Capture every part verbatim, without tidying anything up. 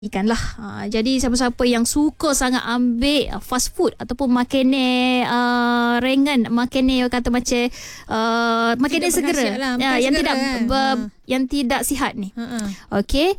Ikan lah. Ha, jadi siapa-siapa yang suka sangat ambil fast food ataupun makanan uh, ringan, makanan kata macam uh, makanan segera lah, ya, yang segera, tidak kan? ber, ha. yang tidak sihat ni. Ha-ha. Okey.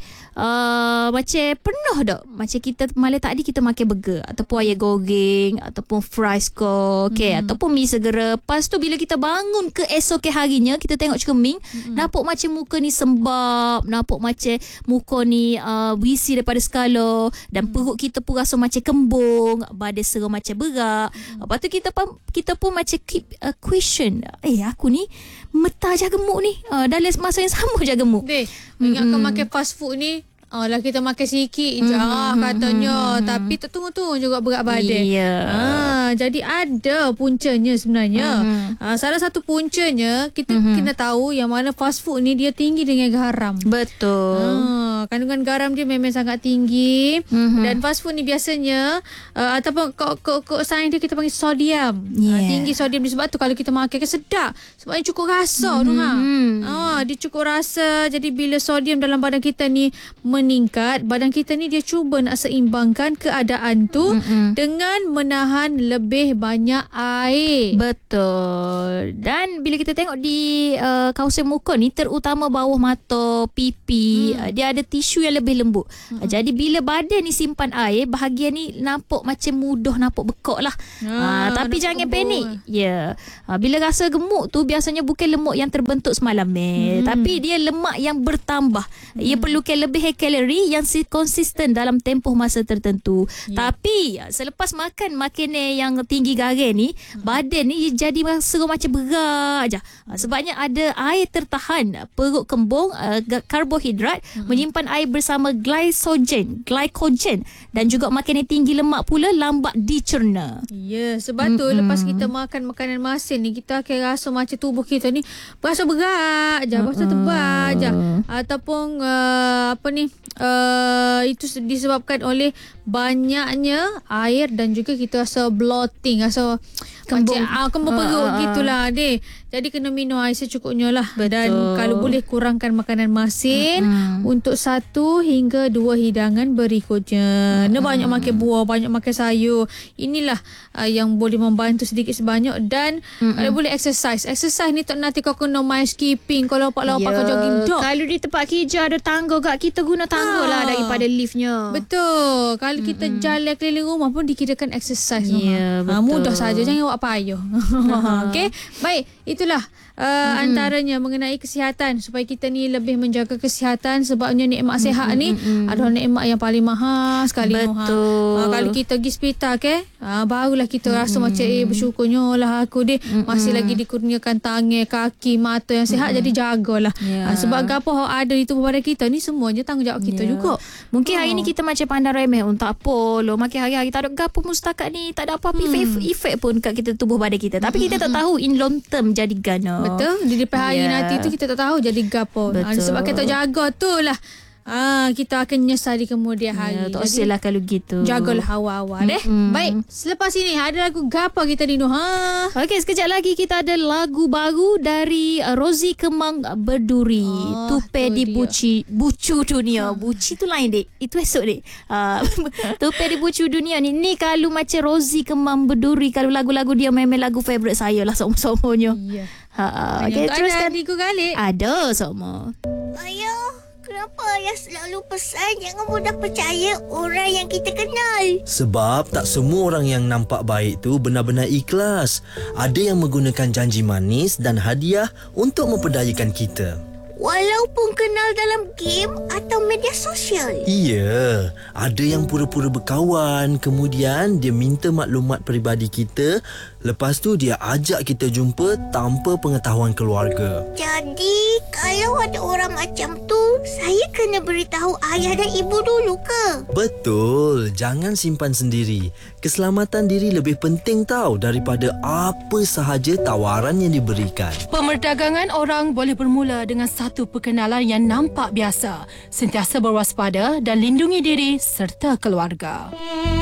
Uh, macam pernah tak macam kita malam tadi kita makan burger ataupun ayam goreng ataupun fries ko, okey, hmm. ataupun mi segera. Lepas tu bila kita bangun ke esok harinya kita tengok cermin, hmm. nampak macam muka ni sembab, nampak macam muka ni uh, berisi daripada skala dan hmm. perut kita pun rasa macam kembung, badan serah macam berat. Hmm. Lepas tu kita pun kita pun macam keep a question. Eh aku ni metah je gemuk ni. Uh, dalam masa yang sama je gemuk. Deh, ingatkan mm-hmm. makan fast food ni Ah, lah kita makan sikit je mm-hmm. katanya, mm-hmm. tapi tertunggu-tunggu juga berat badan. Yeah. Ah, jadi ada puncanya sebenarnya. Mm-hmm. Ah, salah satu puncanya kita mm-hmm. kena tahu yang mana fast food ni dia tinggi dengan garam. Betul. Ah, kandungan garam dia memang sangat tinggi, mm-hmm. dan fast food ni biasanya uh, ataupun kok sains dia kita panggil sodium. Yeah. Ah, tinggi sodium dia, sebab tu kalau kita makan kan sedap sebabnya cukup rasa mm-hmm. tu ha. Ah, dia cukup rasa. Jadi bila sodium dalam badan kita ni meningkat, badan kita ni dia cuba nak seimbangkan keadaan tu mm-hmm. dengan menahan lebih banyak air. Betul. Dan bila kita tengok di uh, kawasan muka ni, terutama bawah mata, pipi, mm. uh, dia ada tisu yang lebih lembut. Mm-hmm. Uh, jadi bila badan ni simpan air, bahagian ni nampak macam mudah nampak bekak lah. Ah, uh, tapi jangan panik. Ya. Yeah. Uh, bila rasa gemuk tu biasanya bukan lemak yang terbentuk semalam ni, mm. tapi dia lemak yang bertambah. Mm. Ia perlukan lebih kalori yang konsisten dalam tempoh masa tertentu. Yeah. Tapi selepas makan makanan yang tinggi garam ni, hmm. badan ni jadi serah macam berat je. Sebabnya ada air tertahan, perut kembung, uh, karbohidrat hmm. menyimpan air bersama glycogen, glycogen dan juga makanan tinggi lemak pula lambat dicerna. Ya, yeah, sebab tu hmm. lepas kita makan makanan masin ni, kita akan rasa macam tubuh kita ni berasa berat je, berasa tebal je. Ataupun uh, apa ni Uh, itu disebabkan oleh banyaknya air dan juga kita rasa bloating, rasa kembung, macam, ah, kembung perut uh, gitulah deh. Jadi kena minum air secukupnya lah. Betul. Dan kalau boleh kurangkan makanan masin uh-huh. untuk satu hingga dua hidangan berikutnya. Uh-huh. Banyak makan buah, banyak makan sayur. Inilah uh, yang boleh membantu sedikit sebanyak. Dan uh-huh. kalau boleh exercise. Exercise ni tak nanti kau kena main skipping, kau lompat-lompat, yeah. kau jogging dog. Kalau di tempat kerja ada tangga kat kita, guna tangga lah daripada liftnya. Betul. Kalau mm-hmm. kita jalan keliling rumah pun dikirakan exercise. Ya, ha, mudah saja, jangan buat payah. Okey. Baik, itulah uh, mm-hmm. antaranya mengenai kesihatan, supaya kita ni lebih menjaga kesihatan. Sebabnya nikmat mm-hmm. sihat ni mm-hmm. adalah nikmat yang paling mahal sekali. Betul. Ha, kalau kita pergi hospital ke, ha, barulah kita mm-hmm. rasa macam eh bersyukurnya lah aku deh mm-hmm. masih lagi dikurniakan tangan, kaki, mata yang sihat. Mm-hmm. Jadi jagalah. Yeah. Ha, sebab apa ada di tubuh badan kita ni semuanya tanggungjawab kita yeah. juga. Mungkin oh. hari ni kita macam pandang remeh, untuk apa lo makin hari-hari tak ada gapo mustakat ni, tak ada apa-apa hmm. efek pun kat kita tubuh badan kita. Tapi hmm. kita tak tahu in long term jadi gana. Betul. Di depan hari yeah. nanti tu kita tak tahu jadi gapo. Ha, sebab kita jaga tu lah. Ah, kita akan menyesal di kemudian hari. Ya, tak usahlah kalau gitu. Jagalah awal-awal eh. Mm-hmm. Baik, selepas ini ada lagu gapo kita Dino? Ha. Okey, sekejap lagi kita ada lagu baru dari uh, Rozi Kemang Berduri. Oh, Tupe di Buci Bucu Dunia. Ha. Buci tu lain dek. Itu esok dek. Uh, Tupe di Bucu Dunia ni. Ni kalau macam Rozi Kemang Berduri, kalau lagu-lagu dia memang lagu favourite saya lah semua-semuanya. Ya. Ha, okey, teruskan. Ada tiga kali. Ada semua. Ayah, kenapa ayah selalu pesan jangan mudah percaya orang yang kita kenal? Sebab tak semua orang yang nampak baik tu benar-benar ikhlas. Ada yang menggunakan janji manis dan hadiah untuk memperdayakan kita. Walaupun kenal dalam game atau media sosial. Iya, ada yang pura-pura berkawan, kemudian dia minta maklumat peribadi kita, lepas tu dia ajak kita jumpa tanpa pengetahuan keluarga. Jadi, kalau ada orang macam tu, saya kena beritahu ayah dan ibu dulu ke? Betul, jangan simpan sendiri. Keselamatan diri lebih penting tau daripada apa sahaja tawaran yang diberikan. Pemerdagangan orang boleh bermula dengan satu perkenalan yang nampak biasa. Sentiasa berwaspada dan lindungi diri serta keluarga.